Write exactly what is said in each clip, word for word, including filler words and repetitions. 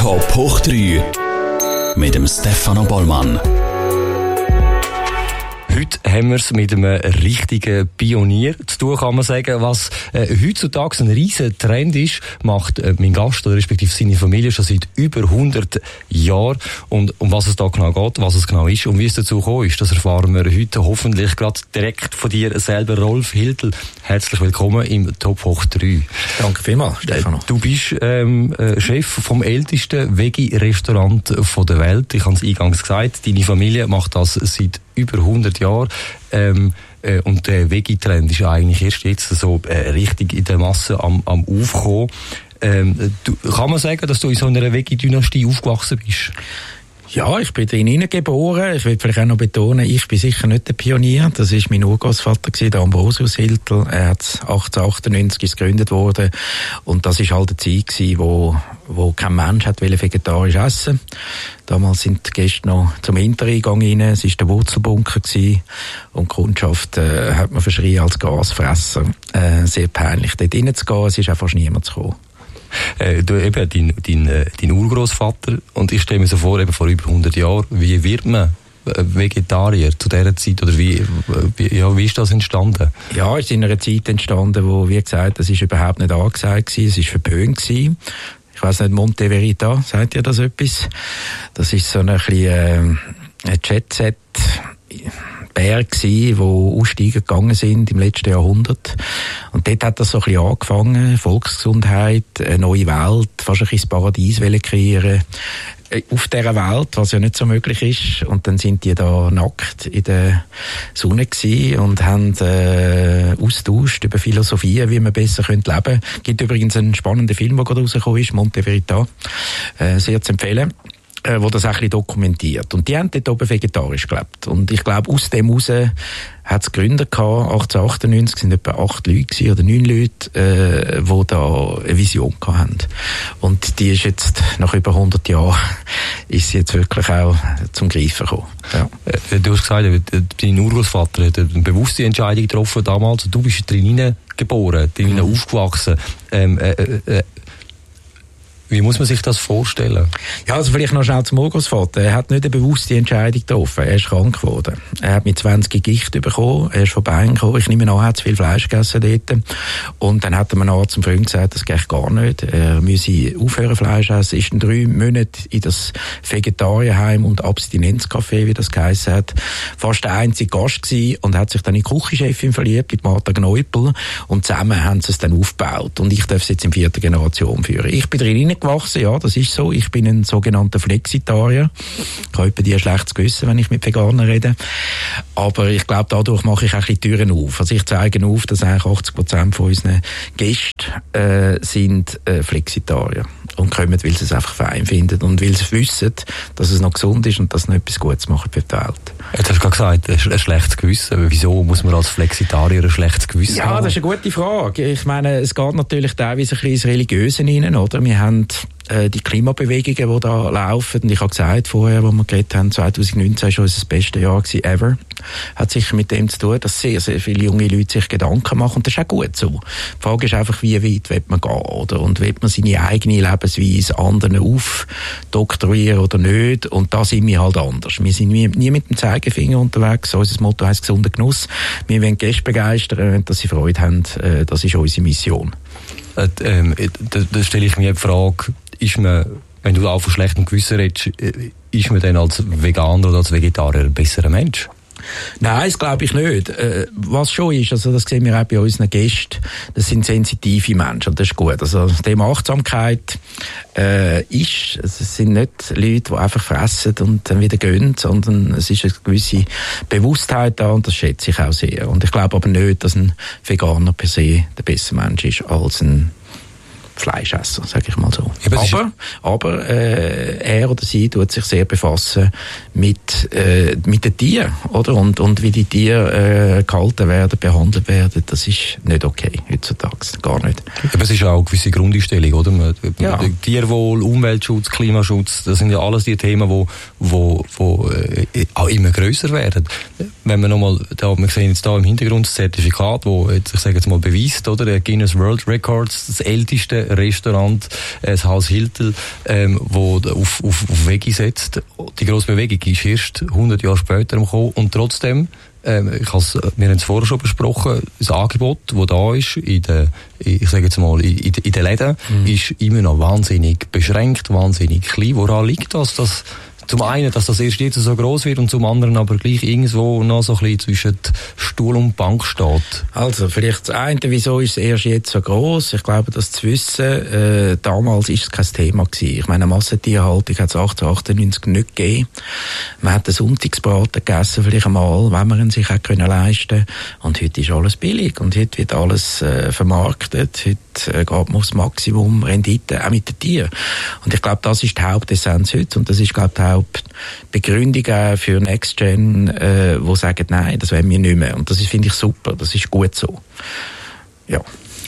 Top hoch drei mit dem Stefano Bollmann. Heute haben wir es mit einem richtigen Pionier zu tun, kann man sagen. Was äh, heutzutage ein riesen Trend ist, macht äh, mein Gast oder respektive seine Familie schon seit über hundert Jahren. Und um was es da genau geht, was es genau ist und wie es dazu gekommen ist, das erfahren wir heute hoffentlich gerade direkt von dir selber. Rolf Hildl, herzlich willkommen im Top hoch drei. Danke vielmals, Stefano. Äh, du bist ähm, äh, Chef vom ältesten Veggie-Restaurant der Welt. Ich habe es eingangs gesagt, deine Familie macht das seit über hundert Jahren. Ähm, äh, und der Veggie-Trend ist eigentlich erst jetzt so äh, richtig in der Masse am, am Aufkommen. Ähm, du, kann man sagen, dass du in so einer Veggie-Dynastie aufgewachsen bist? Ja, ich bin drin geboren. Ich will vielleicht auch noch betonen, ich bin sicher nicht der Pionier. Das war mein Urgroßvater, der Ambrosius Hildl. Er hat achtzehnhundertachtundneunzig gegründet worden. Und das war halt eine Zeit gewesen, wo, wo kein Mensch hat vegetarisch essen. Damals sind die Gäste noch zum Hintereingang rein. Es war der Wurzelbunker gewesen. Und die Kundschaft äh, hat man verschrien als Gasfresser. Äh, sehr peinlich, dort reinzugehen. Es ist auch fast niemand gekommen. Äh, du eben, dein, dein, dein Urgroßvater, und ich stelle mir so vor, eben vor über hundert Jahren, wie wird man Vegetarier zu dieser Zeit, oder wie, wie, ja, wie ist das entstanden? Ja, es ist in einer Zeit entstanden, wo, wie gesagt, das ist überhaupt nicht angesagt gewesen, es ist verpönt gewesen. Ich weiss nicht, Monte Verita, sagt ihr das etwas? Das ist so ein bisschen, äh, ein Jet-Set, Bär gsi, wo aussteigen gegangen sind im letzten Jahrhundert. Und dort hat das so ein bisschen angefangen. Volksgesundheit, eine neue Welt, fast ein bisschen das Paradies kreieren. Auf dieser Welt, was ja nicht so möglich ist. Und dann sind die da nackt in der Sonne gsi und haben äh, austauscht über Philosophien, wie man besser leben könnte. Es gibt übrigens einen spannenden Film, der gerade rausgekommen ist, Monte Verita. Äh, sehr zu empfehlen. Äh, wo das auch ein bisschen dokumentiert. Und die haben dort oben vegetarisch gelebt. Und ich glaube, aus dem heraus hat es Gründer gehabt, achtzehnhundertachtundneunzig sind etwa acht Leute gewesen, oder neun Leute, äh, die da eine Vision gehabt haben. Und die ist jetzt, nach über hundert Jahren, ist sie jetzt wirklich auch zum Greifen gekommen. Ja. Äh, du hast gesagt, dein Urgroßvater hat eine bewusste Entscheidung getroffen damals. Du bist drin geboren, drin mhm. aufgewachsen. Ähm, äh, äh, Wie muss man sich das vorstellen? Ja, also vielleicht noch schnell zum Urgroßvater. Er hat nicht eine bewusste Entscheidung getroffen. Er ist krank geworden. Er hat mit zwanzig Gicht bekommen. Er ist von Bein gekommen. Ich nehme an, er hat zu viel Fleisch gegessen dort. Und dann hat er mir Arzt zum Freund gesagt, das geht gar nicht. Er müsse aufhören Fleisch essen. Ist in drei Monaten in das Vegetarierheim und Abstinenzcafé, wie das geheissen hat, fast der einzige Gast gewesen und hat sich dann in die Küchenchefin verliebt, mit Martha Gneupel. Und zusammen haben sie es dann aufgebaut. Und ich darf es jetzt in vierter Generation führen. Ich bin drin gewachsen, ja, das ist so. Ich bin ein sogenannter Flexitarier. Ich habe etwa die ein schlechtes Gewissen, wenn ich mit Veganern rede. Aber ich glaube, dadurch mache ich auch ein bisschen Türen auf. Also ich zeige auf, dass eigentlich achtzig Prozent von unseren Gästen äh, sind äh, Flexitarier und kommen, weil sie es einfach fein finden und weil sie wissen, dass es noch gesund ist und dass es noch etwas Gutes macht für die Welt. Jetzt hast du gerade gesagt, ein schlechtes Gewissen. Wieso muss man als Flexitarier ein schlechtes Gewissen ja, haben? Ja, das ist eine gute Frage. Ich meine, es geht natürlich teilweise ein bisschen ins Religiöse rein, oder? Wir haben äh, die Klimabewegungen, die da laufen. Und ich habe gesagt vorher, wo wir geredet haben, zwanzig neunzehn war schon unser bestes Jahr gewesen, ever. Hat sicher mit dem zu tun, dass sehr, sehr viele junge Leute sich Gedanken machen. Und das ist auch gut so. Die Frage ist einfach, wie weit will man gehen, oder? Und will man seine eigene Lebensweise anderen aufdoktorieren oder nicht? Und da sind wir halt anders. Wir sind nie, nie mit dem Zeigefinger unterwegs. Unser Motto heisst gesunder Genuss. Wir wollen Gäste begeistern, dass sie Freude haben. Das ist unsere Mission. Äh, ähm, da, da stelle ich mir die Frage, ist man, wenn du auch von schlechtem Gewissen redest, ist man dann als Veganer oder als Vegetarier ein besserer Mensch? Nein, das glaube ich nicht. Äh, was schon ist, also das sehen wir auch bei unseren Gästen, das sind sensitive Menschen und das ist gut. Also das Thema Achtsamkeit äh, ist, es sind nicht Leute, die einfach fressen und dann wieder gehen, sondern es ist eine gewisse Bewusstheit da und das schätze ich auch sehr. Und ich glaube aber nicht, dass ein Veganer per se der bessere Mensch ist als ein Fleischesser, sage ich mal so. Ja, aber aber äh, er oder sie tut sich sehr befassen mit äh, mit den Tieren, oder? Und und wie die Tiere äh, gehalten werden, behandelt werden, das ist nicht okay heutzutage, gar nicht. Aber es ist auch eine gewisse Grundeinstellung, oder? Man, ja. Tierwohl, Umweltschutz, Klimaschutz, das sind ja alles die Themen, wo wo wo äh, auch immer grösser werden. wenn wir nochmal, da, wir sehen jetzt da im Hintergrund das Zertifikat, wo jetzt, ich sage jetzt mal, beweist, oder? Der Guinness World Records, das älteste Restaurant, äh, das Haus Hiltel, ähm, wo auf, auf, auf Veggie setzt. Die grosse Bewegung ist erst hundert Jahre später gekommen und trotzdem, ähm, ich has, wir haben es vorher schon besprochen, das Angebot, das da ist, in den, ich sage jetzt mal, in, in den Läden, mhm. ist immer noch wahnsinnig beschränkt, wahnsinnig klein. Woran liegt das, dass zum einen, dass das erst jetzt so gross wird und zum anderen aber gleich irgendwo noch so ein bisschen zwischen Stuhl und Bank steht? Also, vielleicht das eine, wieso ist es erst jetzt so gross? Ich glaube, das zu wissen, äh, damals ist es kein Thema gewesen. Ich meine, Massentierhaltung hat es achtzehnhundertachtundneunzig nicht gegeben. Man hat den Sonntagsbraten gegessen, vielleicht einmal, wenn man ihn sich auch können leisten. Und heute ist alles billig und heute wird alles äh, vermarktet. Heute äh, geht man aufs Maximum Rendite, auch mit den Tieren. Und ich glaube, das ist die Hauptessenz heute und das ist, glaube ich, die Begründung auch für Next Gen, äh, wo sagen, nein, das wollen wir nicht mehr. Und das finde ich super, das ist gut so. Ja.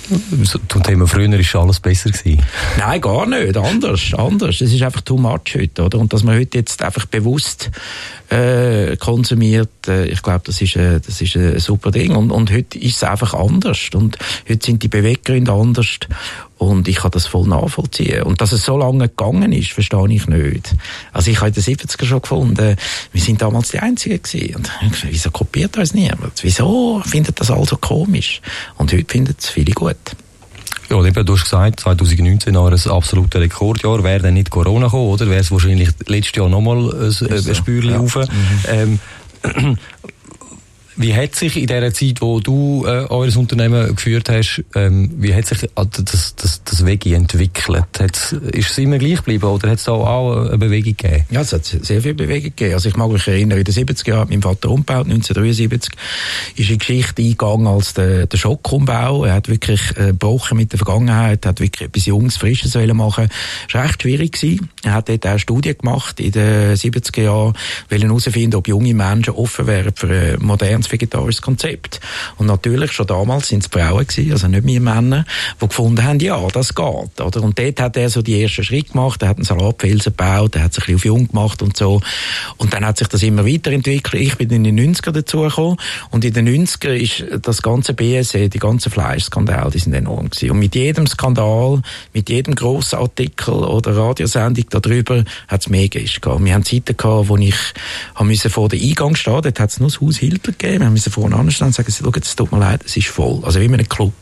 Zum Thema früher ist alles besser gewesen. Nein, gar nicht. Anders, anders. Es ist einfach too much heute, oder? Und dass man heute jetzt einfach bewusst äh, konsumiert, äh, ich glaube, das ist, äh, das ist ein super Ding. Und, und heute ist es einfach anders. Und heute sind die Beweggründe anders. Und ich kann das voll nachvollziehen. Und dass es so lange gegangen ist, verstehe ich nicht. Also ich habe in den siebziger schon gefunden, wir sind damals die Einzigen gewesen. Und wieso kopiert uns niemand? Wieso findet das all so komisch? Und heute finden es viele gut. Ja, eben, du hast gesagt, zwanzig neunzehn war ein absolutes Rekordjahr. Wäre dann nicht Corona gekommen, oder? Wäre es wahrscheinlich letztes Jahr nochmal ein, so. ein Spürchen rauf. Ja. Mhm. Ähm, Wie hat sich in der Zeit, wo du äh, eures Unternehmen geführt hast, ähm, wie hat sich das, das, das Veggie entwickelt? Hat's, ist es immer gleich geblieben oder hat es da auch eine Bewegung gegeben? Ja, es hat sehr viel Bewegung gegeben. Also ich mag mich erinnern, in den siebziger Jahren hat mein Vater umgebaut, neunzehnhundertdreiundsiebzig, ist in die Geschichte eingegangen als der, der Schockumbau. Er hat wirklich äh, gebrochen mit der Vergangenheit, hat wirklich etwas Junges, Frisches wollen machen. Es war recht schwierig gewesen. Er hat dort auch Studien gemacht in den siebziger Jahren, wollen herausfinden, ob junge Menschen offen wären für ein modernes vegetarisches Konzept. Und natürlich, schon damals sind es Frauen gewesen, also nicht mehr Männer, die gefunden haben, ja, das geht, oder? Und dort hat er so die ersten Schritte gemacht, er hat einen Salatfelsen gebaut, er hat sich ein bisschen auf jung gemacht und so. Und dann hat sich das immer weiterentwickelt. Ich bin in den neunziger dazugekommen und in den neunziger ist das ganze B S E, die ganzen Fleischskandale, die sind enorm gewesen. Und mit jedem Skandal, mit jedem grossen Artikel oder Radiosendung darüber hat es mehr Gäste gehabt. Wir haben Zeiten gehabt, wo ich haben müssen vor der Eingang stehen, dort hat es nur das Haus Hilter gegeben. Wir müssen vorne anstehen und sagen, schau, es tut mir leid, es ist voll. Also wie in einem Club.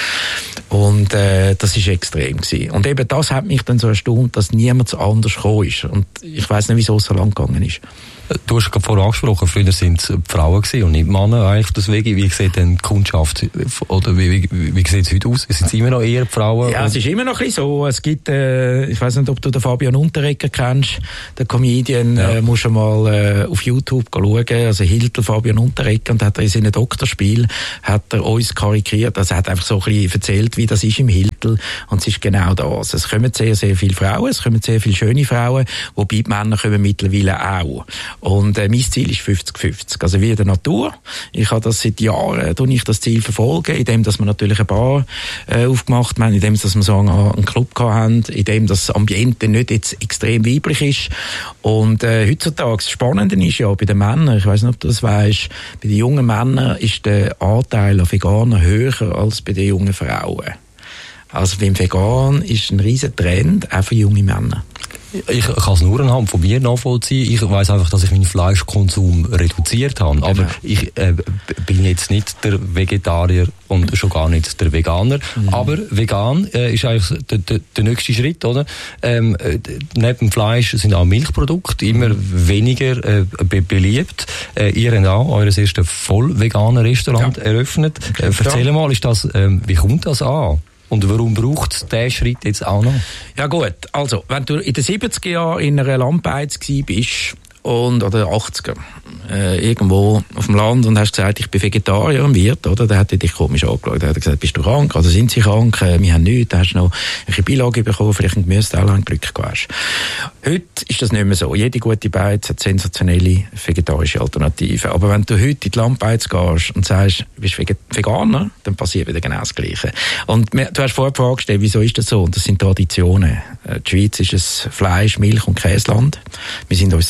Und äh, das ist extrem gewesen. Und eben das hat mich dann so erstaunt, dass niemand so anders gekommen ist. Und ich weiss nicht, wieso es so lang gegangen ist. Du hast gerade vorher angesprochen, früher sind es Frauen gewesen und nicht Männer eigentlich das Wege. Wie sieht denn die Kundschaft, oder wie, wie, wie sieht es heute aus? Sind es immer noch eher Frauen? Ja, es ist immer noch ein bisschen so. Es gibt, äh, ich weiss nicht, ob du den Fabian Unterreger kennst, den Comedian, ja. äh, musst du mal äh, auf YouTube schauen, also Hiltel Fabian Unterreger, und hat er in seinem Doktorspiel, hat er uns karikiert, also er hat einfach so ein bisschen erzählt, wie das ist im Hiltel, und es ist genau das. Es kommen sehr, sehr viele Frauen, es kommen sehr viele schöne Frauen, wobei die Männer kommen mittlerweile auch. Und äh, mein Ziel ist fünfzig fünfzig, also wie in der Natur. Ich habe das seit Jahren, tue ich das Ziel verfolgen, indem dass wir natürlich ein Bar äh, aufgemacht haben, indem dass wir so einen, einen Club gehabt haben, indem das Ambiente nicht jetzt extrem weiblich ist. Und äh, heutzutage, das Spannende ist ja bei den Männern, ich weiss nicht, ob du das weisst, bei den jungen Männern ist der Anteil an Veganern höher als bei den jungen Frauen. Also beim Vegan ist ein riesen Trend, auch für junge Männer. Ich kann es nur anhand von mir nachvollziehen. Ich weiss einfach, dass ich meinen Fleischkonsum reduziert habe. Genau. Aber ich äh, bin jetzt nicht der Vegetarier und schon gar nicht der Veganer. Mhm. Aber vegan äh, ist eigentlich der, der, der nächste Schritt, oder? Ähm, äh, neben dem Fleisch sind auch Milchprodukte immer weniger äh, be- beliebt. Äh, ihr habt auch eures erstes voll veganes Restaurant ja. eröffnet. Äh, erzähl mal, ist das, äh, wie kommt das an? Und warum braucht es diesen Schritt jetzt auch noch? Ja gut, also, wenn du in den siebziger Jahren in einer Landbeiz gsi bist, und, oder achtziger, äh, irgendwo auf dem Land, und hast gesagt, ich bin Vegetarier und Wirt, oder? Dann hat er dich komisch angeschaut. Dann hat er gesagt, bist du krank? Also sind sie krank? Äh, wir haben nichts. Dann hast du noch eine Beilage bekommen, vielleicht ein Gemüse, ein Glück gehabt. Heute ist das nicht mehr so. Jede gute Beiz hat sensationelle vegetarische Alternativen. Aber wenn du heute in die Landbeiz gehst und sagst, du bist Veganer, dann passiert wieder genau das Gleiche. Und du hast vorher die Frage gestellt, wieso ist das so? Und das sind Traditionen. Die Schweiz ist ein Fleisch-, Milch- und Käseland. Wir sind uns das gewöhnt.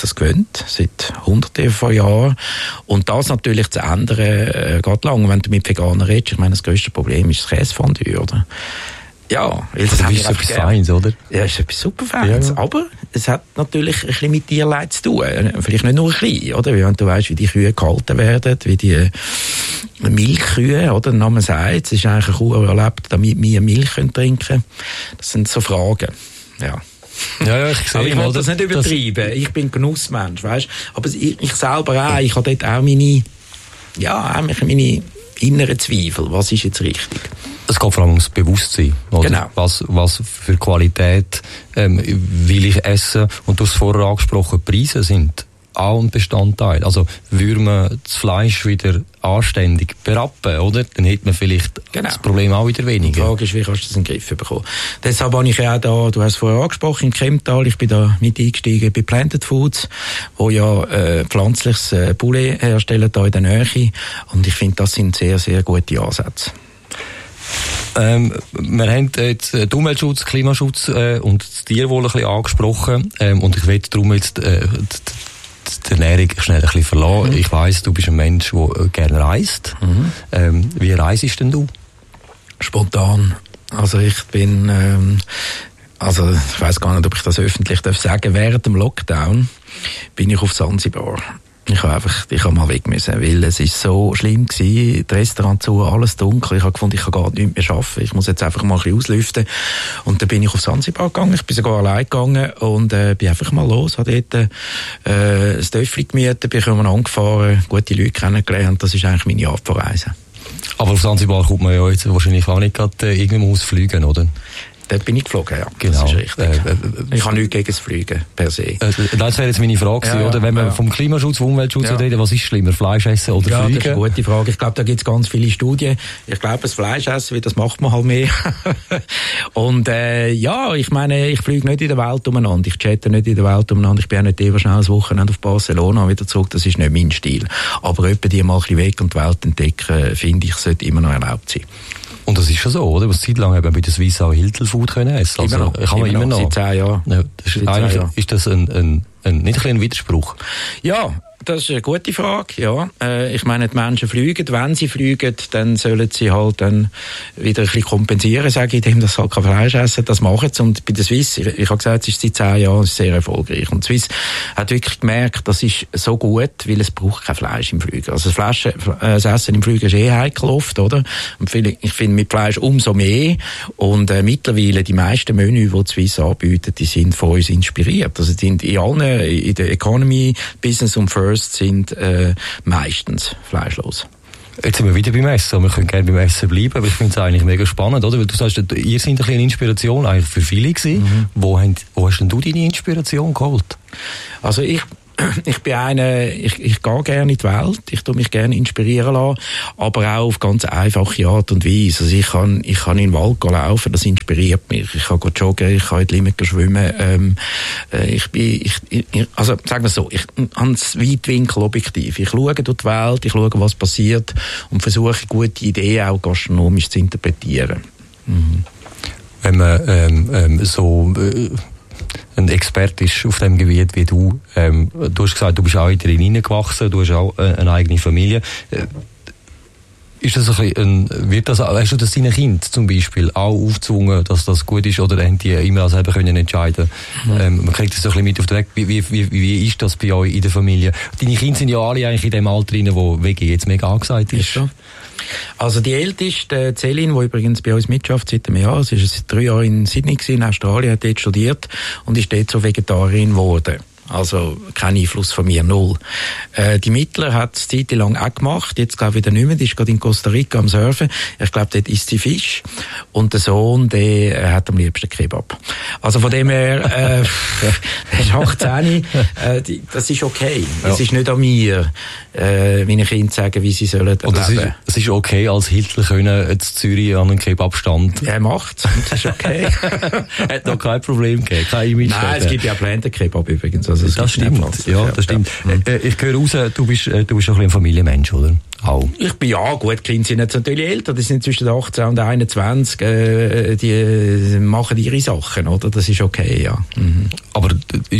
sind, seit Hunderten von Jahren. Und das natürlich zu ändern, äh, geht lang, wenn du mit Veganern redest. Ich meine, das grösste Problem ist das Käsefondue, oder? Ja, weil das, das ist etwas Feins, oder? Ja, das ist etwas super Feins. Ja. Aber es hat natürlich ein bisschen mit Tierleid zu tun. Vielleicht nicht nur ein bisschen, oder? Weil wenn du weißt, wie die Kühe gehalten werden, wie die Milchkühe, oder? Der Name sagt, es ist eigentlich eine Kuh, die erlebt, damit wir Milch trinken können. Das sind so Fragen. Ja. Ja, ja, ich sehe, aber ich will das nicht übertreiben. Das ich bin Genussmensch, weißt? Aber ich, ich selber auch, ich habe dort auch meine, ja, auch meine inneren Zweifel. Was ist jetzt richtig? Es geht vor allem ums Bewusstsein. Oder? Genau. Was, was für Qualität ähm, will ich essen? Und du hast vorher angesprochen, Preise sind auch ein Bestandteil. Also würde man das Fleisch wieder anständig berappen, oder? Dann hätte man vielleicht genau. das Problem auch wieder weniger. Die Frage ist, wie kannst du das in den Griff bekommen? Deshalb habe ich ja auch da, du hast es vorher angesprochen, in Kemptal, ich bin da mit eingestiegen bei Planted Foods, wo ja äh, pflanzliches äh, Poulet herstellen da in der Nähe. Und ich finde, das sind sehr, sehr gute Ansätze. Ähm, wir haben jetzt den Umweltschutz, Klimaschutz äh, und das Tierwohl ein bisschen angesprochen. Ähm, und ich will darum jetzt äh, die Ernährung schnell ein bisschen verlassen. Mhm. Ich weiss, du bist ein Mensch, der gerne reist. Mhm. Ähm, wie reisest denn du? Spontan. Also ich bin, ähm, also ich weiss gar nicht, ob ich das öffentlich darf sagen. Während dem Lockdown bin ich auf Sansibar. Ich habe einfach, ich habe mal weg müssen, weil es ist so schlimm gewesen, das Restaurant zu, alles dunkel, ich habe gefunden, ich kann gar nichts mehr arbeiten, ich muss jetzt einfach mal ein bisschen auslüften. Und dann bin ich auf Sansibar gegangen, ich bin sogar allein gegangen und äh, bin einfach mal los, habe dort äh, ein Töffli gemietet, bin angefahren, gute Leute kennengelernt, das ist eigentlich meine Art von Reisen. Aber auf Sansibar kommt man ja jetzt wahrscheinlich auch nicht gerade äh, irgendwo ausfliegen, oder? Dort bin ich geflogen, ja. Genau. Das ist richtig. Äh, äh, ich habe nichts gegen das Fliegen, per se. Äh, das wäre jetzt meine Frage, ja, oder? Wenn man ja. vom Klimaschutz, vom Umweltschutz ja. reden, was ist schlimmer, Fleisch essen oder ja, Fliegen? Ja, das ist eine gute Frage. Ich glaube, da gibt es ganz viele Studien. Ich glaube, das Fleisch essen, das macht man halt mehr. Und äh, ja, ich meine, ich fliege nicht in der Welt umeinander. Ich chatte nicht in der Welt umeinander. Ich bin auch nicht der, der schnell ein Wochenende auf Barcelona wieder zurück. Das ist nicht mein Stil. Aber etwa die mal ein bisschen weg und die Welt entdecken, finde ich, sollte immer noch erlaubt sein. Und das ist schon so, oder? Was Zeit lang haben wir bei der Swiss auch Hiltel Food können essen. Also, immer noch. Kann man immer, immer noch. Seit zehn Jahren. Ja, das ist, eigentlich, Jahren. Ist das ein, ein, ein, nicht ein kleiner Widerspruch? Ja, das ist eine gute Frage, ja. Äh, ich meine, die Menschen fliegen, wenn sie fliegen, dann sollen sie halt dann wieder ein bisschen kompensieren, sage ich, indem das halt kein Fleisch essen, das machen sie. Und bei der Swiss, ich, ich habe gesagt, es ist seit zehn Jahren sehr erfolgreich. Und die Swiss hat wirklich gemerkt, das ist so gut, weil es braucht kein Fleisch im Flügen. Also das, Fleisch, äh, das Essen im Flügen ist eh heikel oft, oder? Und viel, ich finde mit Fleisch umso mehr. Und äh, mittlerweile die meisten Menüs, die die Swiss anbietet, die sind von uns inspiriert. Also die sind in allen, in der Economy, Business und First sind äh, meistens fleischlos. Jetzt sind wir wieder beim Essen. Wir können gerne beim Essen bleiben, aber ich finde es eigentlich mega spannend, oder? Weil du sagst, ihr seid ein bisschen Inspiration eigentlich für viele gewesen. Mhm. Wo, haben, wo hast denn du deine Inspiration geholt? Also ich Ich bin einer, ich, ich gehe gerne in die Welt, ich tue mich gerne inspirieren lassen, aber auch auf ganz einfache Art und Weise. Also ich kann, ich kann in den Wald laufen, das inspiriert mich. Ich kann joggen, ich kann in die Limit schwimmen. Ähm, ich bin, ich, ich, also sagen wir so, ich habe das Weitwinkelobjektiv. Ich schaue durch die Welt, ich schaue, was passiert und versuche, gute Ideen auch gastronomisch zu interpretieren. Mhm. Wenn man ähm, ähm, so äh ein Experte ist auf dem Gebiet wie du. Ähm, du hast gesagt, du bist auch in drin hineingewachsen, du hast auch äh, eine eigene Familie. Äh, ist das ein bisschen, ein, wird das, hast du das deinen Kindern zum Beispiel auch aufgezwungen, dass das gut ist, oder haben die immer selber können entscheiden? Mhm. Ähm, man kriegt das so ein bisschen mit auf den Weg. Wie, wie, wie, wie ist das bei euch in der Familie? Deine Kinder sind ja alle eigentlich in dem Alter drin, wo Veggie jetzt mega angesagt ist. ist Also die älteste, Celine, die übrigens bei uns mitschafft seit einem Jahr, sie war seit drei Jahren in Sydney, in Australien, hat dort studiert und ist dort so Vegetarierin geworden. Also kein Einfluss von mir, null. Äh, die Mittler hat es Zeit lang auch gemacht, jetzt glaube ich wieder nicht mehr, die ist gerade in Costa Rica am Surfen. Ich glaube, dort isst sie Fisch. Und der Sohn, der äh, hat am liebsten Kebab. Also von dem her, äh, der ist achtzehn, äh, die, das ist okay. Ja. Es ist nicht an mir, äh, meine Kinder sagen, wie sie sollen leben. Und es ist, es ist okay, als Hitler können jetzt Zürich an einen Kebabstand. Er macht's, und das ist okay. Hat noch kein Problem gegeben, kein Image. Nein, es gibt ja Planted Kebab übrigens. Also das stimmt, ja, das stimmt. Ja. Äh, ich höre raus, du bist, äh, du bist auch ein, ein Familienmensch, oder? Auch. Ich bin ja gut, die Kinder sind jetzt natürlich älter, die sind zwischen achtzehn und einundzwanzig, äh, die machen ihre Sachen, oder? Das ist okay, ja. Mhm. Aber ist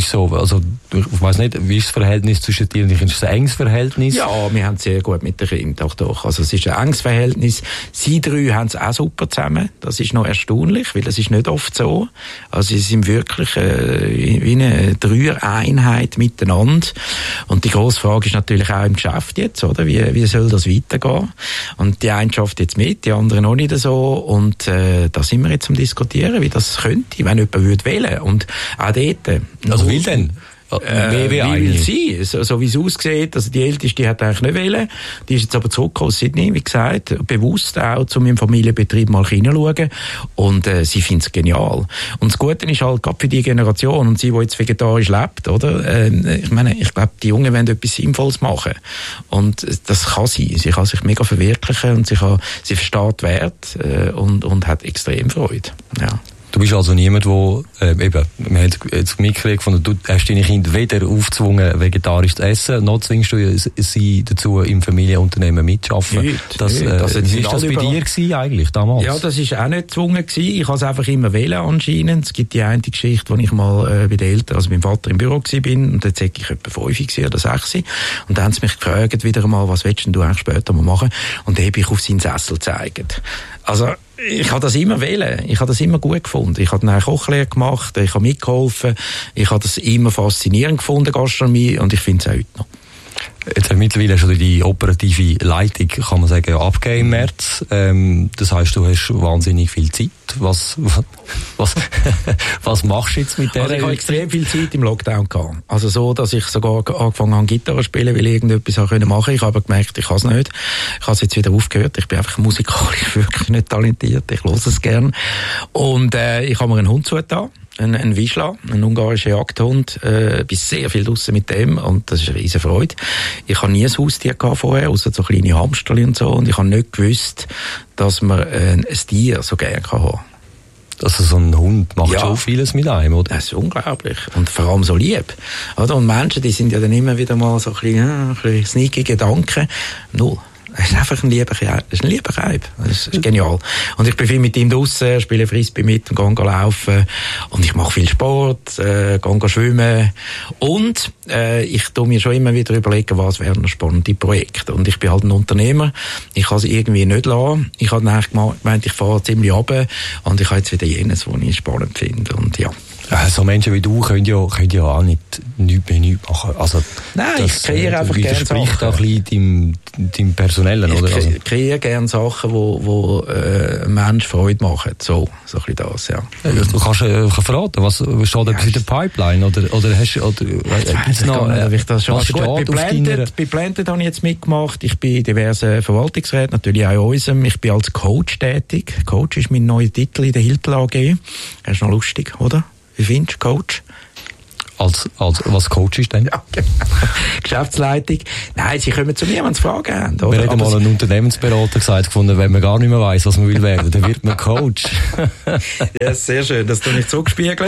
ist so, also ich weiss nicht, wie ist das Verhältnis zwischen dir und dich? Ist es ein enges Verhältnis? Ja, wir haben es sehr gut mit den Kindern, doch, doch. Also es ist ein enges Verhältnis. Sie drei haben es auch super zusammen. Das ist noch erstaunlich, weil das ist nicht oft so. Also sie sind wirklich äh, wie eine Dreier-Einheit miteinander. Und die grosse Frage ist natürlich auch im Geschäft jetzt, oder? Wie, wie soll das weitergehen? Und die eine schafft jetzt mit, die andere noch nicht so. Und äh, da sind wir jetzt am Diskutieren, wie das könnte, wenn jemand würde wählen. Und auch dort. Also will denn? Äh, wie will sie? So, so wie es aussieht, also die Älteste, die hat eigentlich nicht wollen. Die ist jetzt aber zurückgekommen aus Sydney, wie gesagt, bewusst auch zu meinem Familienbetrieb mal hineinschauen. Und äh, sie findet es genial. Und das Gute ist halt, gerade für die Generation und sie, die jetzt vegetarisch lebt, oder? Äh, ich meine, ich glaube, die Jungen wollen etwas Sinnvolles machen. Und das kann sie. Sie kann sich mega verwirklichen und sie, kann, sie versteht Wert äh, und, und hat extrem Freude. Ja. Du bist also niemand, der, äh, eben, wir haben jetzt mitgekriegt, von, du hast deine Kinder weder aufgezwungen, vegetarisch zu essen, noch zwingst du sie dazu, im Familienunternehmen mitzuarbeiten. Nicht, das, nicht. Äh, Das wie ist das bei dir gewesen, eigentlich, damals? Ja, das war auch nicht gezwungen gewesen. Ich habe es einfach immer wählen, anscheinend. Es gibt die eine Geschichte, wo ich mal äh, bei den Eltern, also beim Vater im Büro gewesen bin, und dort war ich etwa fünf oder sechs. Und dann haben sie mich gefragt, wieder einmal, was willst du eigentlich später mal machen? Und dann habe ich auf seinen Sessel gezeigt. Also, ich habe das immer wählen. Ich habe das immer gut gefunden. Ich habe eine Kochlehre gemacht, ich habe mitgeholfen. Ich habe das immer faszinierend gefunden, Gastronomie, und ich finde es auch heute noch. Jetzt hat mittlerweile schon die operative Leitung, kann man sagen, abgegeben im März. Ähm, das heisst, du hast wahnsinnig viel Zeit. Was, was, was machst du jetzt mit der? Also ich habe extrem viel Zeit im Lockdown gehabt. Also so, dass ich sogar angefangen habe, Gitarre zu spielen, weil ich irgendetwas machen konnte. Ich habe aber gemerkt, ich kann es nicht. Ich habe es jetzt wieder aufgehört. Ich bin einfach musikalisch wirklich nicht talentiert. Ich höre es gern. Und äh, ich habe mir einen Hund zugetan. Ein, ein Wischla, ein ungarischer Jagdhund, äh, bin sehr viel draussen mit dem und das ist eine riesen Freude. Ich habe nie ein Haustier gehabt vorher, außer so kleine Hamsterli und so, und ich habe nicht gewusst, dass man äh, ein Tier so gerne haben kann. Also so ein Hund macht ja. schon vieles mit einem, oder? Das ist unglaublich. Und vor allem so lieb. Oder? Und Menschen, die sind ja dann immer wieder mal so ein bisschen, ja, ein bisschen sneaky Gedanken. Null. Es ist einfach ein lieber, ist ein lieber Reib. Das ist genial. Und ich bin viel mit ihm draussen, spiele Frisbee mit und gehe laufen. Und ich mache viel Sport, äh, gehe schwimmen. Und äh, ich tue mir schon immer wieder überlegen, was wären noch spannende Projekte. Und ich bin halt ein Unternehmer. Ich kann es irgendwie nicht lassen. Ich habe dann gemeint, ich fahre ziemlich runter. Und ich habe jetzt wieder jenes, was ich spannend finde. Und ja. Ja, so Menschen wie du können ja, können ja auch nicht nichts mehr nichts machen. Also, Nein, das, ich kreiere einfach gerne Sachen. Das widerspricht auch ein bisschen deinem, deinem Personellen, ich oder? Ich also. kreiere gerne Sachen, wo, wo äh, einem Menschen Freude machen. So, so ein bisschen das, ja. ja du kannst äh, verraten, was steht ja, etwas in der Pipeline? Oder, oder hast oder, äh, gibt's noch, äh, ich das schon was steht gut. Bei Blended, bei Blended habe ich jetzt mitgemacht. Ich bin in diversen Verwaltungsräten, natürlich auch in unserem. Ich bin als Coach tätig. Coach ist mein neuer Titel in der Hilton A G. Das ist noch lustig, oder? Wie findest du Coach? Als, als, was Coach ist denn? Ja, genau. Geschäftsleitung. Nein, sie kommen zu mir, wenn sie Fragen haben. Oder? Wir haben mal einen Unternehmensberater gesagt, gefunden, wenn man gar nicht mehr weiss, was man will werden, dann wird man Coach. Ja, sehr schön, das tue ich zurückspiegeln.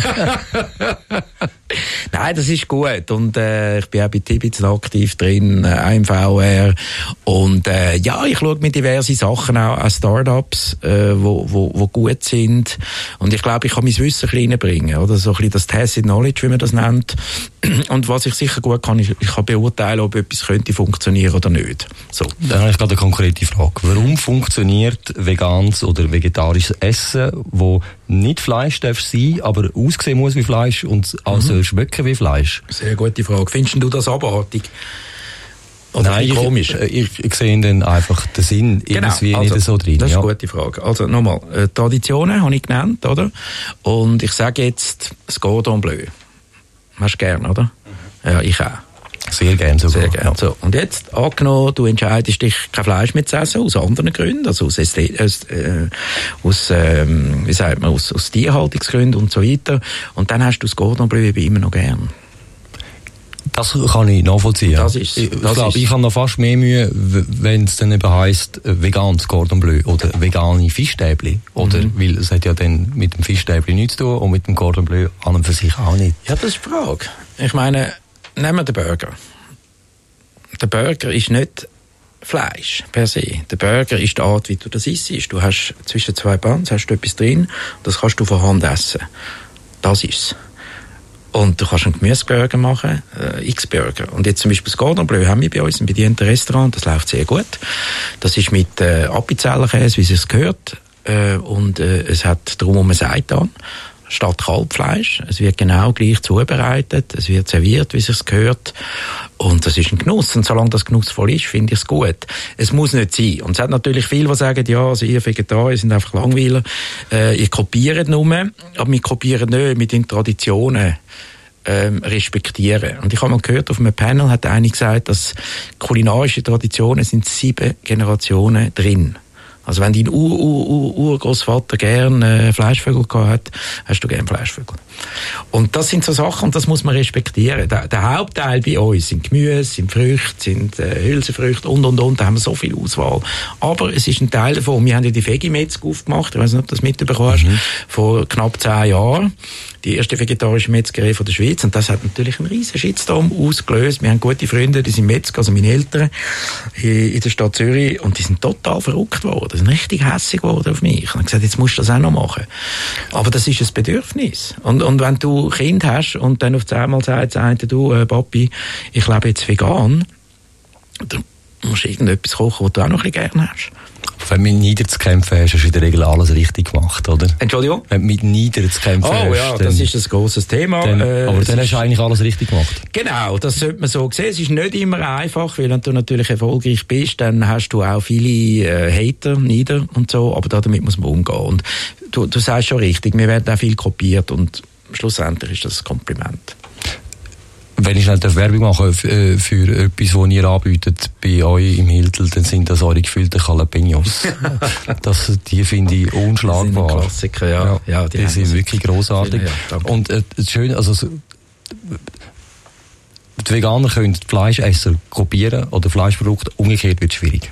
Nein, das ist gut. Und äh, ich bin auch bei Tibitzen aktiv drin, äh, auch im V R. Und äh, ja, ich schaue mir diverse Sachen auch an Startups, äh, wo, wo, wo gut sind. Und ich glaube, ich kann mein Wissen ein bisschen reinbringen, oder? So ein bisschen das Tacit Knowledge, wie man das nennt. Und was ich sicher gut kann, ich, ich kann beurteilen, ob etwas könnte funktionieren oder nicht. So. Dann habe ich gerade eine konkrete Frage. Warum funktioniert veganes oder vegetarisches Essen, wo nicht Fleisch darf sein, aber aussehen muss wie Fleisch und also mhm. schmecken wie Fleisch? Sehr gute Frage. Findest du das abartig? Oder Nein, komisch? Ich, ich, ich sehe dann einfach den Sinn genau. irgendwie also, nicht so drin. Das ist ja. eine gute Frage. Also nochmal, äh, Traditionen habe ich genannt, oder? Und ich sage jetzt das Cordon Bleu. Hast du gern, oder? Mhm. Ja, ich auch. Sehr gerne sogar. Sehr gerne. Ja. So, und jetzt, angenommen, du entscheidest dich, kein Fleisch mehr zu essen, aus anderen Gründen, also aus, Ästhet- äh, aus ähm, wie sagt man, aus, aus Tierhaltungsgründen und so weiter. Und dann hast du das Cordon Bleu eben immer noch gern. Das kann ich nachvollziehen. Das ist, ich das glaube, ist. ich habe noch fast mehr Mühe, wenn es dann eben heisst, veganes Cordon Bleu oder vegane Fischstäbli. Oder, mhm. weil es hat ja dann mit dem Fischstäbli nichts zu tun und mit dem Cordon Bleu an und für sich auch nicht. Ja, das ist die Frage. Ich meine, nehmen wir den Burger. Der Burger ist nicht Fleisch per se. Der Burger ist die Art, wie du das isst. Du hast zwischen zwei Buns hast du etwas drin, das kannst du von Hand essen. Das ist es. Und du kannst einen Gemüseburger machen, äh, X-Burger. Und jetzt zum Beispiel das Cordon Bleu haben wir bei uns, ein bedienten Restaurant, das läuft sehr gut. Das ist mit äh, Appenzellerkäse, wie es sich gehört. Äh, und äh, es hat darum ein Seitan statt Kalbfleisch. Es wird genau gleich zubereitet, es wird serviert, wie es sich gehört. Und das ist ein Genuss. Und solange das genussvoll ist, finde ich es gut. Es muss nicht sein. Und es hat natürlich viele, die sagen, ja, also ihr Vegetarier sind einfach Langweiler. Äh, ihr kopiert nur, aber wir kopieren nicht mit den Traditionen. Ähm, respektieren. Und ich habe mal gehört, auf einem Panel hat einer gesagt, dass kulinarische Traditionen sind sieben Generationen drin. Also wenn dein Ur-Ur-Ur-Urgroßvater gern äh, Fleischvögel gehabt hat, hast du gern Fleischvögel. Und das sind so Sachen, und das muss man respektieren. Der, der Hauptteil bei uns sind Gemüse, sind Früchte, sind äh, Hülsenfrüchte und, und, und. Da haben wir so viel Auswahl. Aber es ist ein Teil davon. Wir haben ja die Vegimetzg aufgemacht. Ich weiß nicht, ob du das mitbekommen hast. Mhm. Vor knapp zehn Jahren. Die erste vegetarische Metzgerei von der Schweiz. Und das hat natürlich einen riesen Shitstorm ausgelöst. Wir haben gute Freunde, die sind Metzger, also meine Eltern, in der Stadt Zürich. Und die sind total verrückt worden. Die sind richtig hässig geworden auf mich. Und haben gesagt, jetzt musst du das auch noch machen. Aber das ist ein Bedürfnis. Und, und wenn du Kind hast und dann auf einmal sagt, sagt du, äh, Papi, ich lebe jetzt vegan, dann musst du irgendetwas kochen, was du auch noch ein bisschen gerne hast. Wenn du mit niederzukämpfen hast, hast du in der Regel alles richtig gemacht, oder? Entschuldigung? Wenn du mit niederzukämpfen hast. Oh ja, das ist ein grosses Thema. Dann, äh, aber dann hast du eigentlich alles richtig gemacht. Genau, das sollte man so sehen. Es ist nicht immer einfach, weil wenn du natürlich erfolgreich bist, dann hast du auch viele äh, Hater, Nieder und so, aber damit muss man umgehen. Und du, du sagst schon richtig, wir werden auch viel kopiert und schlussendlich ist das ein Kompliment. Wenn ich nicht Werbung mache für, für etwas, das ihr anbietet bei euch im Hiltl, dann sind das eure gefüllten Jalapenos. Das, die finde ich unschlagbar. Das sind Klassiker, ja. ja, ja die die sind wirklich grossartig. Ja, und äh, das Schöne, also die Veganer können Fleischesser kopieren oder Fleischprodukte, umgekehrt wird es schwierig.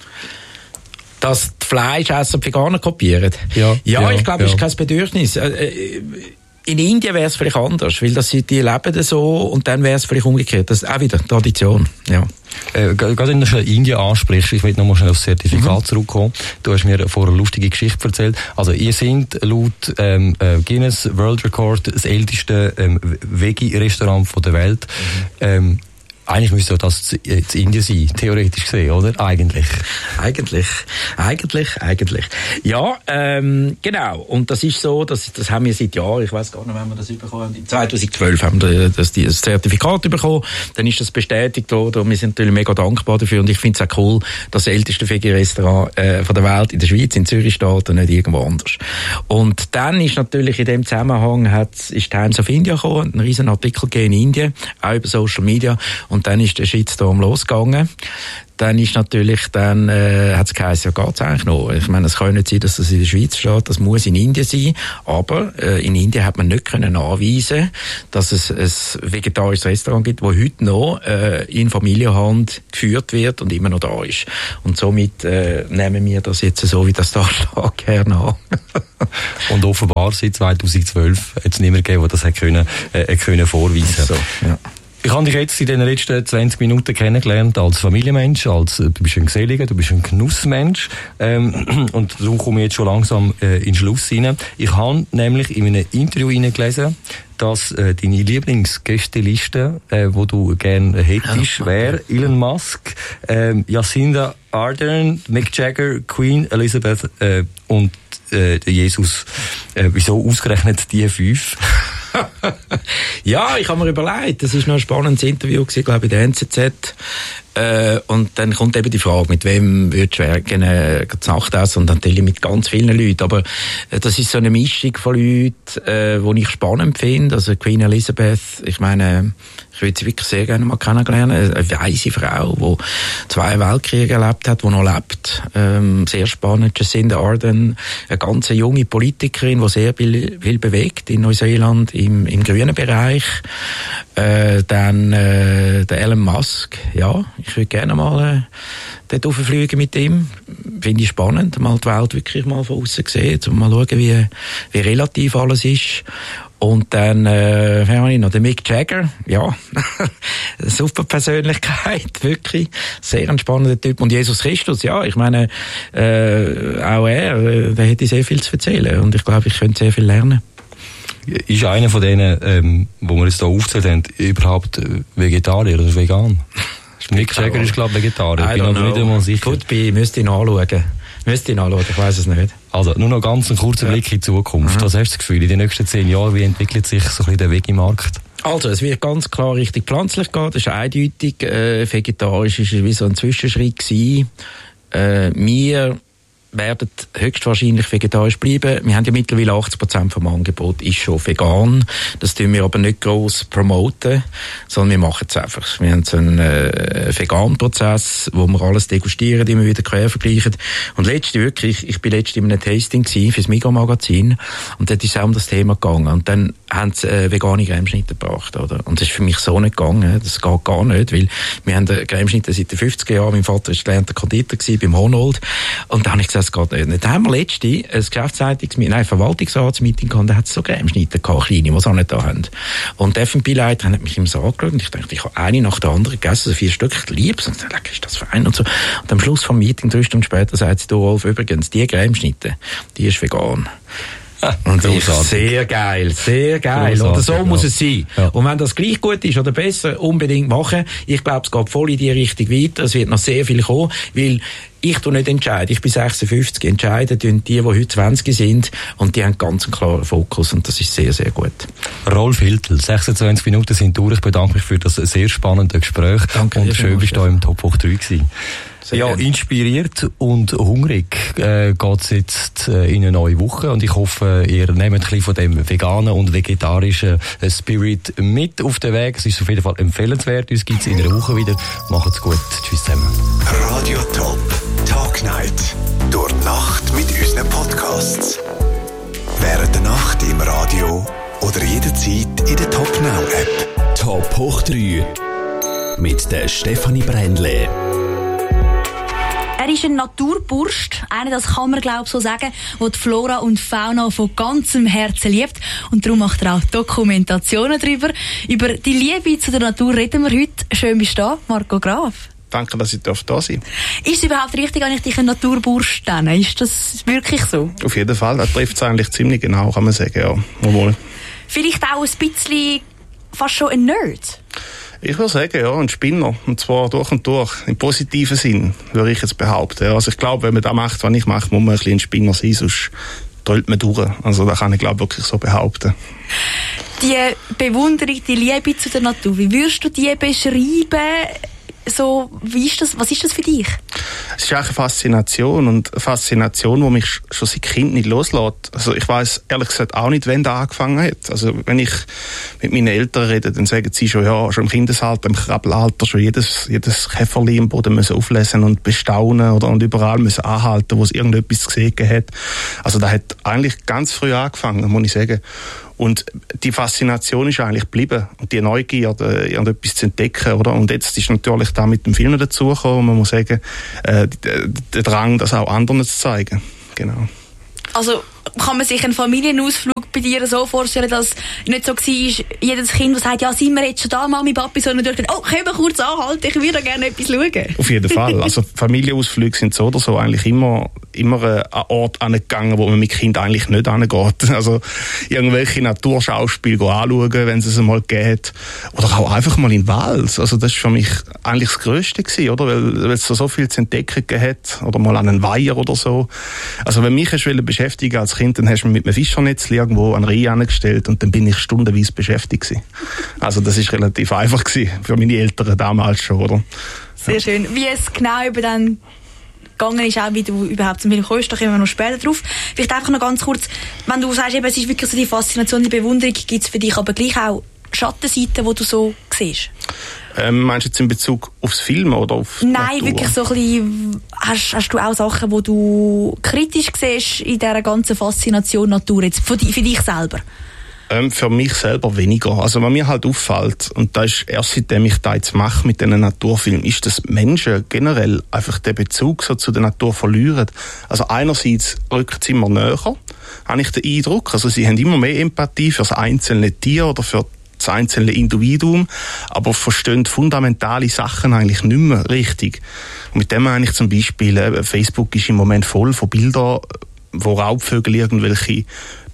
Dass die Fleischesser die Veganer kopieren? Ja, ja, ja ich glaube, es ja. ist kein Bedürfnis. In Indien wäre es vielleicht anders, weil das, die leben so und dann wäre es vielleicht umgekehrt. Das ist auch wieder Tradition. Ja. Äh, gerade wenn du Indien ansprichst, ich will noch mal schnell aufs Zertifikat mhm. zurückkommen. Du hast mir vorher eine lustige Geschichte erzählt. Also ihr seid laut ähm, Guinness World Record das älteste ähm, Veggie-Restaurant der Welt. Mhm. Ähm, Eigentlich müsste das in Indien sein, theoretisch gesehen, oder? Eigentlich. Eigentlich. Eigentlich, eigentlich. Ja, ähm, genau. Und das ist so, das, das haben wir seit Jahren, ich weiss gar nicht, wann wir das bekommen haben. zwanzig zwölf haben wir das, das Zertifikat bekommen. Dann ist das bestätigt worden und wir sind natürlich mega dankbar dafür. Und ich finde es auch cool, dass das älteste Veggie-Restaurant äh, von der Welt in der Schweiz, in Zürich steht und nicht irgendwo anders. Und dann ist natürlich in dem Zusammenhang hat, ist Times of India gekommen, ein riesen Artikel in Indien, auch über Social Media. Und dann ist der Shitstorm losgegangen. Dann ist natürlich, dann, äh, hat es geheißen, ja, geht's eigentlich noch? Ich meine, es kann nicht sein, dass das in der Schweiz steht, das muss in Indien sein. Aber, äh, in Indien hat man nicht können nachweisen, dass es ein vegetarisches Restaurant gibt, das heute noch, äh, in Familienhand geführt wird und immer noch da ist. Und somit, äh, nehmen wir das jetzt so, wie das da steht, gerne an. Und offenbar seit zwanzig zwölf hat es niemand gegeben, der das hat können, äh, können vorweisen. So, ja. Ich habe dich jetzt in den letzten zwanzig Minuten kennengelernt als Familienmensch, als, du bist ein Geselliger, du bist ein Genussmensch, ähm, und darum komme ich jetzt schon langsam äh, in den Schluss rein. Ich habe nämlich in einem Interview gelesen, dass äh, deine Lieblingsgästeliste, äh, wo du gerne hättest, wäre Elon Musk, äh, Jacinda Ardern, Mick Jagger, Queen Elizabeth äh, und äh, Jesus. Äh, wieso ausgerechnet die fünf? Ja, ich habe mir überlegt, das war noch ein spannendes Interview gewesen, glaube ich, in der N Z Z. Äh, und dann kommt eben die Frage, mit wem würdest du gerne zu Nacht essen? Und dann natürlich mit ganz vielen Leuten. Aber äh, das ist so eine Mischung von Leuten, äh, die ich spannend finde. Also Queen Elizabeth, ich meine, ich würde sie wirklich sehr gerne mal kennenlernen. Eine weise Frau, die zwei Weltkriege erlebt hat, die noch lebt. Ähm, sehr spannend. Jacinda Ardern, eine ganz junge Politikerin, die sehr viel, viel bewegt in Neuseeland im, im grünen Bereich. Äh, dann äh, der Elon Musk, ja, ich würde gerne mal äh, dort rauffliegen mit ihm. Finde ich spannend, mal die Welt wirklich mal von außen sehen, um mal schauen, wie, wie relativ alles ist. Und dann, äh, wer habe ich noch? Der Mick Jagger, ja, super Persönlichkeit, wirklich, sehr ein spannender Typ. Und Jesus Christus, ja, ich meine, äh, auch er, äh, der hätte sehr viel zu erzählen und ich glaube, ich könnte sehr viel lernen. Ist einer von denen, ähm, wo wir jetzt hier aufgezählt haben, überhaupt Vegetarier oder vegan? Nick Jagger ist, glaube ich, Vegetarier. Ich bin aber nicht einmal sicher. Footbee, müsste ich nachschauen. Müsste ich nachschauen, ich weiss es nicht. Also, nur noch ganz einen kurzen ja. Blick in die Zukunft. Mhm. Was hast du das Gefühl, in den nächsten zehn Jahren, wie entwickelt sich so ein bisschen der Vegimarkt? Also, es wird ganz klar Richtung pflanzlich gehen, das ist eindeutig. Äh, vegetarisch ist wie so ein Zwischenschritt gewesen. Äh, wir werden höchstwahrscheinlich vegetarisch bleiben. Wir haben ja mittlerweile achtzig Prozent vom Angebot ist schon vegan. Das tun wir aber nicht gross promoten, sondern wir machen es einfach. Wir haben so einen äh, Vegan-Prozess, wo wir alles degustieren, immer wieder quer vergleichen. Und letzte wirklich, ich bin letzte in einem Tasting gewesen, fürs Migros-Magazin, und dort ist es auch um das Thema gegangen. Und dann haben sie äh, vegane Cremeschnitte gebracht, oder? Und das ist für mich so nicht gegangen. Das geht gar nicht, weil wir haben Cremeschnitte seit den fünfziger Jahren. Mein Vater war gelernter Konditor beim Honold. Und da habe ich gesagt, das geht nicht. Dann haben wir letzte ein Geschäftsleitungsmeeting, nein, Verwaltungsratsmeeting gehabt, da hat es so Cremeschnitte gehabt, kleine, die sie auch nicht da haben. Und der F und B-Leiter hat mich im Saal angeschaut und ich dachte, ich habe eine nach der anderen gegessen, so vier Stück, ich liebe es. Und ich dachte, ist das fein und so. Und am Schluss vom Meeting, drei Stunden später, sagt sie, du Rolf, übrigens, die Cremeschnitte, die ist vegan. Ah, und ich, sehr geil, sehr geil. Großartig, oder so ja. muss es sein. Ja. Und wenn das gleich gut ist oder besser, unbedingt machen. Ich glaube, es geht voll in die Richtung weiter. Es wird noch sehr viel kommen, weil ich tue nicht entscheiden. Ich bin sechsundfünfzig. Entscheiden tun die, die heute zwanzig sind. Und die haben ganz einen klaren Fokus. Und das ist sehr, sehr gut. Rolf Hiltl, sechsundzwanzig Minuten sind durch. Ich bedanke mich für das sehr spannende Gespräch. Danke. Und schön, bist du im Top hoch drei gewesen. Sehr ja, gerne. Inspiriert und hungrig äh, geht es jetzt äh, in eine neue Woche und ich hoffe, ihr nehmt ein bisschen von dem veganen und vegetarischen äh, Spirit mit auf den Weg. Es ist auf jeden Fall empfehlenswert. Uns gibt es in einer Woche wieder. Macht's gut. Tschüss zusammen. Radio Top Tag Night. Durch die Nacht mit unseren Podcasts. Während der Nacht im Radio oder jederzeit in der Top Now App. Top hoch drei mit der Stefanie Brändle. Er ist ein Naturburst, einer, das kann man glaube ich so sagen, der die Flora und Fauna von ganzem Herzen liebt. Und darum macht er auch Dokumentationen darüber. Über die Liebe zu der Natur reden wir heute. Schön bist du da, Marco Graf. Danke, dass ich da sein darf. Ist es überhaupt richtig, wenn ich dich ein Naturburst nenne? Ist das wirklich so? Auf jeden Fall, das trifft es eigentlich ziemlich genau, kann man sagen, ja. Obwohl. Vielleicht auch ein bisschen fast schon ein Nerd? Ich würde sagen, ja, ein Spinner. Und zwar durch und durch. Im positiven Sinn, würde ich jetzt behaupten. Also ich glaube, wenn man das macht, was ich mache, muss man ein bisschen ein Spinner sein, sonst drüllt man durch. Also das kann ich, glaube ich, wirklich so behaupten. Die Bewunderung, die Liebe zu der Natur, wie würdest du die beschreiben? So, wie ist das, was ist das für dich? Es ist auch eine Faszination und eine Faszination, die mich schon seit Kind nicht loslässt. Also ich weiss ehrlich gesagt auch nicht, wann das angefangen hat. Also wenn ich mit meinen Eltern rede, dann sagen sie schon, ja, schon im Kindesalter, im Krabbelalter schon jedes, jedes Käferli im Boden müssen auflesen und bestaunen oder und überall müssen anhalten, wo es irgendetwas gesehen hat. Also das hat eigentlich ganz früh angefangen, muss ich sagen. Und die Faszination ist eigentlich geblieben. Und die Neugierde, irgendetwas zu entdecken, oder? Und jetzt ist natürlich da mit dem Film dazugekommen, man muss sagen, äh, der Drang, das auch anderen zu zeigen. Genau. Also, kann man sich einen Familienausflug bei dir so vorstellen, dass nicht so war, jedes Kind, das sagt, ja, sind wir jetzt schon da, Mami, Papi, sondern durch, oh, können wir kurz anhalten, ich würde gerne etwas schauen. Auf jeden Fall. Also, Familienausflüge sind so oder so eigentlich immer, immer äh, an Ort angegangen, wo man mit Kind eigentlich nicht angeht. Also, irgendwelche Naturschauspiele anschauen, wenn es es einmal geht. Oder auch einfach mal in den Wald. Also, das war für mich eigentlich das Größte gewesen, oder? Weil, weil es so viel zu entdecken hat. Oder mal an einen Weiher oder so. Also, wenn mich beschäftigen als Kind, dann hast du mich mit einem Fischernetz irgendwo an Reihe angestellt und dann bin ich stundenweise beschäftigt gewesen. Also das ist relativ einfach gewesen, für meine Eltern damals schon, oder? Sehr ja. Schön. Wie es genau über dann gegangen ist, auch wie du überhaupt zum Film kommst, da kommen wir noch später drauf. Vielleicht einfach noch ganz kurz, wenn du sagst, eben, es ist wirklich so die Faszination, die Bewunderung, gibt es für dich aber gleich auch Schattenseiten, die du so siehst? Ähm, meinst du jetzt in Bezug aufs Film oder auf Nein, Natur? wirklich so ein bisschen, hast, hast du auch Sachen, die du kritisch siehst in dieser ganzen Faszination Natur, jetzt für, die, für dich selber? Ähm, für mich selber weniger. Also was mir halt auffällt, und das ist erst seitdem ich das jetzt mache mit diesen Naturfilmen, ist, dass Menschen generell einfach den Bezug so zu der Natur verlieren. Also einerseits rückt es immer näher, habe ich den Eindruck. Also sie haben immer mehr Empathie für das einzelne Tier oder für das einzelne Individuum, aber verstehen fundamentale Sachen eigentlich nicht mehr richtig. Und mit dem meine ich zum Beispiel, äh, Facebook ist im Moment voll von Bildern, wo Raubvögel irgendwelche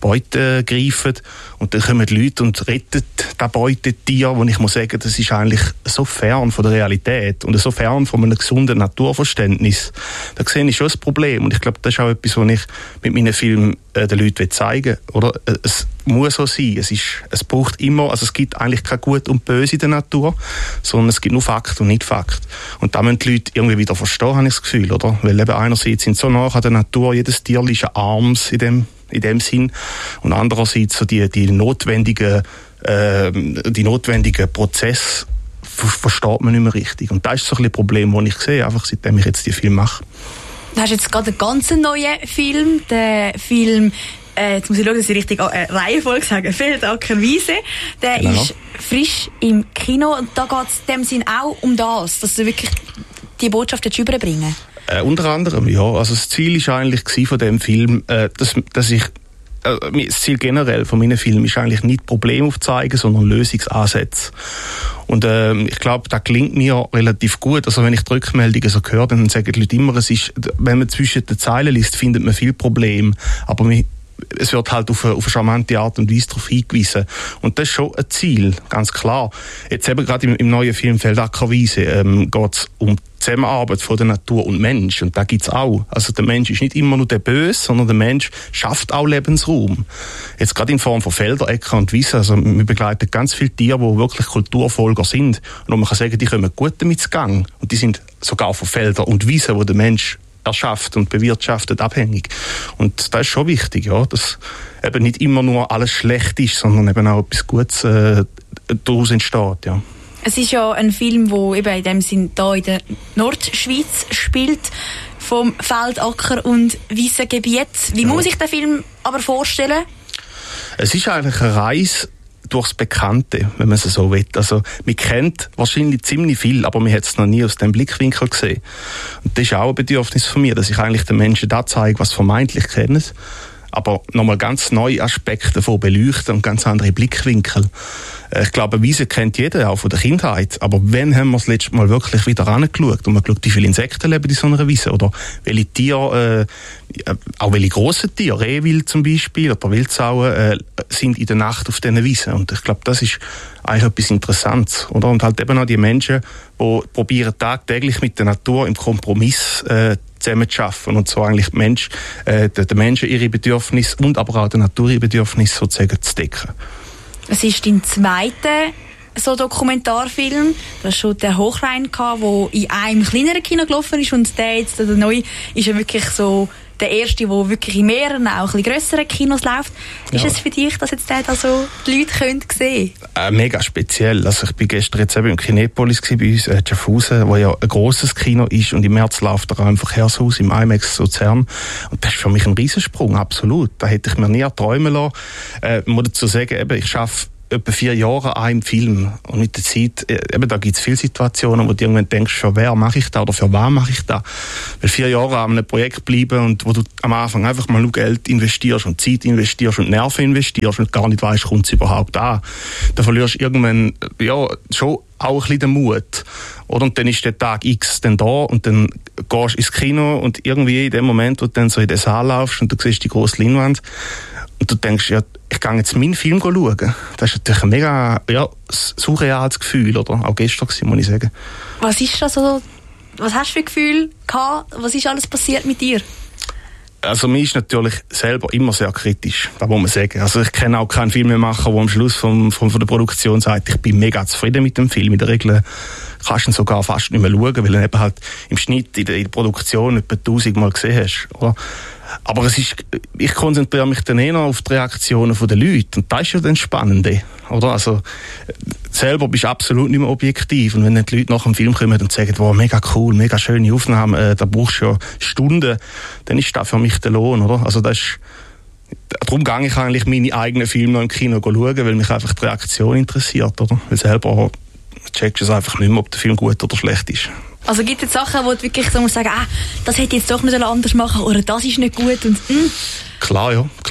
Beute greifen und dann kommen die Leute und retten das Beutetier, wo ich muss sagen, das ist eigentlich so fern von der Realität und so fern von einem gesunden Naturverständnis. Da sehe ich schon das Problem und ich glaube, das ist auch etwas, was ich mit meinen Filmen äh, den Leuten zeigen will, oder? Es muss so sein. Es, ist, es braucht immer, also es gibt eigentlich kein Gut und Böse in der Natur, sondern es gibt nur Fakt und nicht Fakt. Und da müssen die Leute irgendwie wieder verstehen, habe ich das Gefühl, oder? Weil eben einerseits sind so nah an der Natur, jedes Tier ist ein Arms in dem, in dem Sinn, und andererseits so die, die notwendigen, äh, die notwendigen Prozesse versteht man nicht mehr richtig. Und das ist so ein bisschen ein Problem, das ich sehe, einfach seitdem ich jetzt die Film mache. Du hast jetzt gerade einen ganz neuen Film, den Film, äh, jetzt muss ich schauen, dass ich richtig äh, Reihenfolge sage, Feldacker Wiese. Der genau. ist frisch im Kino und da geht es in dem Sinn auch um das, dass du wirklich die Botschaft jetzt überbringen. Äh, unter anderem, ja. Also das Ziel war eigentlich von dem Film, äh, dass, dass ich äh, das Ziel generell von meinen Filmen ist eigentlich nicht Probleme aufzeigen, sondern Lösungsansätze. Und ähm, ich glaube, das klingt mir relativ gut. Also wenn ich die Rückmeldungen so höre, dann sagen die Leute immer, es ist, wenn man zwischen den Zeilen liest, findet man viel Probleme. Aber man, es wird halt auf eine, auf eine charmante Art und Weise darauf hingewiesen. Und das ist schon ein Ziel, ganz klar. Jetzt eben gerade im, im neuen Film Feldacker Wiese ähm, geht es um die Zusammenarbeit von der Natur und Mensch. Und da gibt's auch. Also der Mensch ist nicht immer nur der Böse, sondern der Mensch schafft auch Lebensraum. Jetzt gerade in Form von Felder, Äcker und Wiesen. Also wir begleiten ganz viele Tiere, die wirklich Kulturfolger sind. Und man kann sagen, die kommen gut damit zu Gang. Und die sind sogar von Feldern und Wiesen, wo der Mensch erschafft und bewirtschaftet, abhängig. Und das ist schon wichtig, ja, dass eben nicht immer nur alles schlecht ist, sondern eben auch etwas Gutes äh, daraus entsteht, ja. Es ist ja ein Film, der eben in dem Sinn da in der Nordschweiz spielt, vom Feld-, Acker- und Wiesengebiet. Wie ja. muss man sich den Film aber vorstellen? Es ist eigentlich eine Reise durchs Bekannte, wenn man es so will. Also, man kennt wahrscheinlich ziemlich viel, aber man hat es noch nie aus dem Blickwinkel gesehen. Und das ist auch ein Bedürfnis von mir, dass ich eigentlich den Menschen das zeige, was sie vermeintlich kennen, aber nochmal ganz neue Aspekte davon beleuchten und ganz andere Blickwinkel. Ich glaube, Wiese kennt jeder, auch von der Kindheit. Aber wann haben wir das letzte Mal wirklich wieder angeschaut? Und man schaut, wie viele Insekten leben in so einer Wiese? Oder welche Tiere, äh, auch welche grossen Tiere, Rehwild zum Beispiel, oder Wildsauer, äh, sind in der Nacht auf diesen Wiesen. Und ich glaube, das ist eigentlich etwas Interessantes, oder? Und halt eben auch die Menschen, die probieren tagtäglich mit der Natur im Kompromiss äh, zusammen zu arbeiten. Und so eigentlich die Mensch, äh, den Menschen ihre Bedürfnisse und aber auch der Natur ihre Bedürfnisse sozusagen zu decken. Es ist dein zweiter so Dokumentarfilm. Du hast schon den Hochrhein gehabt, der in einem kleineren Kino gelaufen ist, und der jetzt, der neue, ist ja wirklich so der erste, der wirklich in mehreren, auch ein bisschen grösseren Kinos läuft. Ist ja. es für dich, dass jetzt der da so die Leute können sehen können? Äh, mega speziell. Also ich bin gestern jetzt eben im Kinepolis bei uns, äh, Schaffhausen, wo ja ein grosses Kino ist, und im März läuft da einfach Verkehrshaus im IMAX Luzern. Und das ist für mich ein Riesensprung, absolut. Da hätte ich mir nie träumen lassen. Äh, ich muss dazu sagen, eben, ich arbeite etwa vier Jahre an einem Film. Und mit der Zeit, eben, da gibt es viele Situationen, wo du irgendwann denkst, für wer mache ich da oder für wen mache ich da? Weil vier Jahre an einem Projekt bleiben und wo du am Anfang einfach mal nur Geld investierst und Zeit investierst und Nerven investierst und gar nicht weißt, kommt es überhaupt an. Da verlierst du irgendwann, ja, schon auch ein bisschen den Mut. Oder? Und dann ist der Tag X dann da und dann gehst du ins Kino und irgendwie in dem Moment, wo du dann so in den Saal laufst und du siehst die grosse Leinwand und du denkst, ja, ich gehe jetzt meinen Film schauen. Das ist natürlich ein mega, ja, surreales Gefühl, oder? Auch gestern gewesen, muss ich sagen. Was ist das so? Was hast du für ein Gefühl gehabt? Was ist alles passiert mit dir? Also mir ist natürlich selber immer sehr kritisch, das muss man sagen. Also ich kenne auch keinen Filmemacher, der am Schluss von, von, von der Produktion sagt, ich bin mega zufrieden mit dem Film. In der Regel kannst du ihn sogar fast nicht mehr schauen, weil du ihn eben halt im Schnitt in der, in der Produktion etwa tausendmal gesehen hast, oder? Aber es ist, ich konzentriere mich dann eher auf die Reaktionen der Leute. Und das ist ja dann Spannende, oder? Also, selber bist du absolut nicht mehr objektiv. Und wenn dann die Leute nach dem Film kommen und sagen, wow, mega cool, mega schöne Aufnahme, äh, da brauchst du ja Stunden, dann ist das für mich der Lohn, oder? Also, das ist, darum gehe ich eigentlich meine eigenen Filme noch im Kino schauen, weil mich einfach die Reaktion interessiert, oder? Weil selber checkst du es einfach nicht mehr, ob der Film gut oder schlecht ist. Also gibt es Sachen, wo du wirklich so musst sagen, ah, das hätte ich jetzt doch nicht anders machen oder das ist nicht gut und mm. Klar, ja, klar.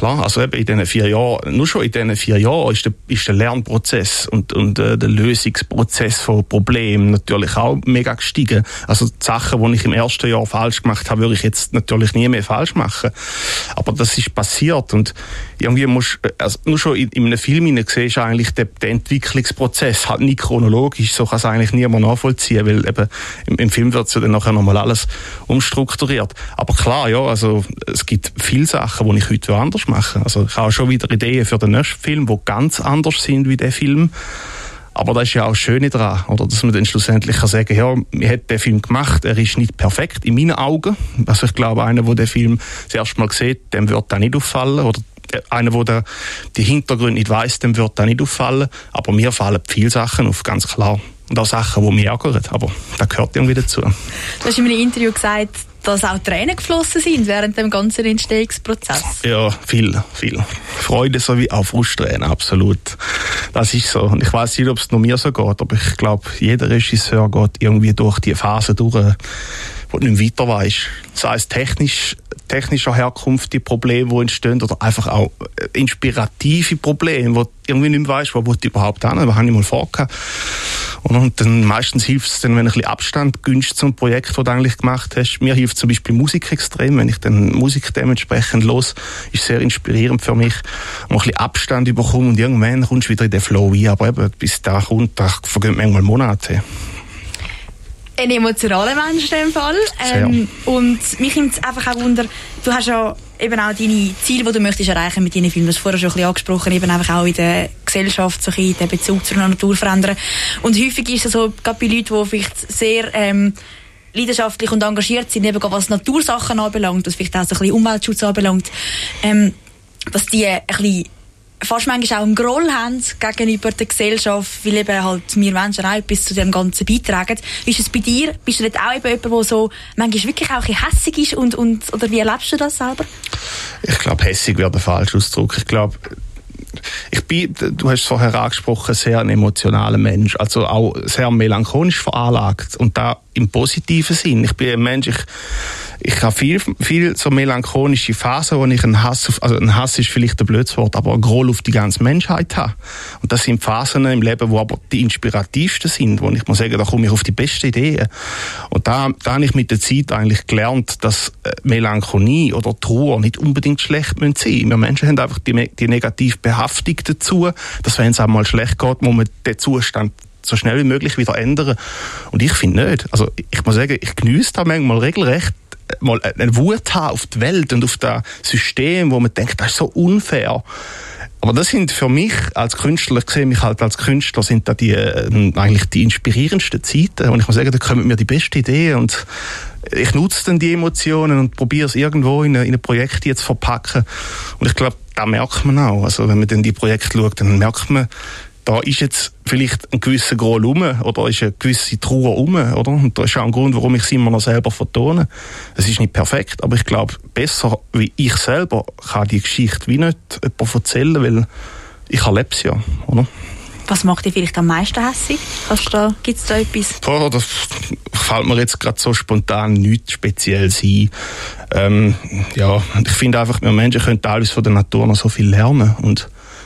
klar. Also eben in diesen vier Jahren, nur schon in diesen vier Jahren ist der, ist der Lernprozess und, und äh, der Lösungsprozess von Problemen natürlich auch mega gestiegen. Also die Sachen, die ich im ersten Jahr falsch gemacht habe, würde ich jetzt natürlich nie mehr falsch machen. Aber das ist passiert und irgendwie musst, also nur schon in, in einem Film hinein siehst du eigentlich den, den Entwicklungsprozess halt nicht chronologisch, so kann es eigentlich niemand nachvollziehen, weil eben im, im Film wird ja dann nachher nochmal alles umstrukturiert. Aber klar, ja, also es gibt viele Sachen, die ich heute anders mache. Also ich habe schon wieder Ideen für den nächsten Film, die ganz anders sind wie der Film. Aber das ist ja auch das Schöne daran, oder? Dass man dann schlussendlich kann sagen, ja, wir haben den Film gemacht, er ist nicht perfekt, in meinen Augen. Also ich glaube, einer, der den Film das erste Mal sieht, dem wird das nicht auffallen. Oder einer, der die Hintergründe nicht weiss, dem wird das nicht auffallen. Aber mir fallen viele Sachen auf, ganz klar. Und auch Sachen, die mich ärgern. Aber das gehört irgendwie dazu. Du hast in einem Interview gesagt, dass auch Tränen geflossen sind während dem ganzen Entstehungsprozess. Ja, viel, viel. Freude sowie auch Frusttränen, absolut. Das ist so. Und ich weiss nicht, ob es nur mir so geht, aber ich glaube, jeder Regisseur geht irgendwie durch die Phase durch, wo du nicht weiter weisst. Sei es technisch, technischer Herkunft, die Probleme, die entstehen, oder einfach auch inspirative Probleme, wo du irgendwie nicht mehr weisst, wo will ich überhaupt hin, was habe ich mal vorgehabt. Und dann meistens hilft es dann, wenn du ein bisschen Abstand gönnst zum Projekt, das du eigentlich gemacht hast. Mir hilft zum Beispiel Musik extrem. Wenn ich dann Musik dementsprechend los, ist sehr inspirierend für mich. Und ein bisschen Abstand bekomme und irgendwann kommst du wieder in den Flow rein. Aber eben, bis da kommt, da vergehen manchmal Monate. Ein emotionaler Mensch in dem Fall. Ähm, und mich nimmt es einfach auch wunder, du hast ja eben auch deine Ziele, die du möchtest erreichen mit deinen Filmen, das hast du vorher schon ein bisschen angesprochen, eben einfach auch in der Gesellschaft so ein bisschen den Bezug zur Natur verändern. Und häufig ist es so, gerade bei Leuten, die vielleicht sehr ähm, leidenschaftlich und engagiert sind, eben was Natursachen anbelangt, was vielleicht auch so ein bisschen Umweltschutz anbelangt, ähm, dass die ein bisschen fast manchmal auch einen Groll haben gegenüber der Gesellschaft, weil eben halt wir Menschen auch etwas zu dem Ganzen beitragen. Ist es bei dir? Bist du nicht auch eben jemand, der so manchmal wirklich auch ein bisschen hässig ist? Und, und, oder wie erlebst du das selber? Ich glaube, hässig wäre der falsche Ausdruck. Ich glaube, ich bin, du hast es vorher angesprochen, sehr ein emotionaler Mensch, also auch sehr melancholisch veranlagt und da im positiven Sinn. Ich bin ein Mensch, ich, ich habe viel, viel so melancholische Phasen, wo ich einen Hass auf, also ein Hass ist vielleicht ein blödes Wort, aber ein Groll auf die ganze Menschheit habe. Und das sind Phasen im Leben, wo aber die inspirativsten sind, wo ich muss sagen, da komme ich auf die besten Ideen. Und da, da habe ich mit der Zeit eigentlich gelernt, dass Melancholie oder Trauer nicht unbedingt schlecht sein müssen. Wir Menschen haben einfach die, die negative Behaftung dazu, dass wenn es einmal schlecht geht, muss man den Zustand so schnell wie möglich wieder ändern. Und ich finde nicht. Also ich muss sagen, ich geniesse da manchmal regelrecht, mal eine Wut haben auf die Welt und auf das System, wo man denkt, das ist so unfair. Aber das sind für mich als Künstler, ich sehe mich halt als Künstler, sind da die, äh, eigentlich die inspirierendsten Zeiten. Und ich muss sagen, da kommen mir die besten Ideen und ich nutze dann die Emotionen und probiere es irgendwo in ein Projekt jetzt zu verpacken. Und ich glaube, da merkt man auch. Also wenn man dann die Projekte schaut, dann merkt man, da ist jetzt vielleicht ein gewisser Groll rum, oder ist eine gewisse Trauer rum, oder? Und das ist auch ein Grund, warum ich es immer noch selber vertone. Es ist nicht perfekt, aber ich glaube, besser wie ich selber kann die Geschichte wie nicht jemand erzählen, weil ich erlebe es ja, oder? Was macht dich vielleicht am meisten hässig? Gibt es da etwas? Boah, das fällt mir jetzt gerade so spontan nichts speziell sein. Ähm, ja, ich finde einfach, wir Menschen können alles von der Natur noch so viel lernen. Und